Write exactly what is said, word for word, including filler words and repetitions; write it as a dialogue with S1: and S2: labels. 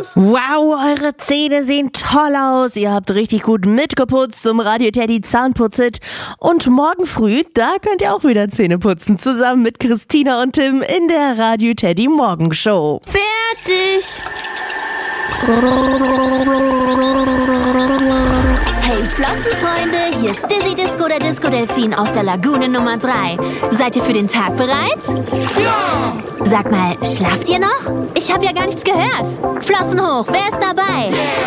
S1: Wow, eure Zähne sehen toll aus. Ihr habt richtig gut mitgeputzt zum Radio Teddy Zahnputzit. Und morgen früh, da könnt ihr auch wieder Zähne putzen. Zusammen mit Christina und Tim in der Radio Teddy Morgenshow.
S2: Fertig. Hey Flossenfreunde, hier ist Dizzy Disco, der Disco Delfin aus der Lagune Nummer drei. Seid ihr für den Tag bereit?
S3: Ja!
S2: Sag mal, schlaft ihr noch? Ich habe ja gar nichts gehört. Flossen hoch, wer ist dabei?
S3: Yeah!